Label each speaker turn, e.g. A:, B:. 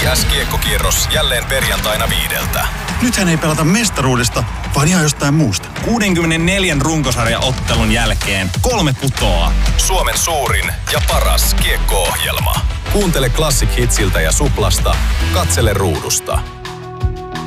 A: IS-kiekkokierros jälleen perjantaina 5.
B: Nythän ei pelata mestaruudesta, vaan ihan jostain muusta.
C: 64 runkosarjaottelun jälkeen 3 putoaa.
A: Suomen suurin ja paras kiekko-ohjelma. Kuuntele Classic Hitsiltä ja Suplasta. Katsele ruudusta.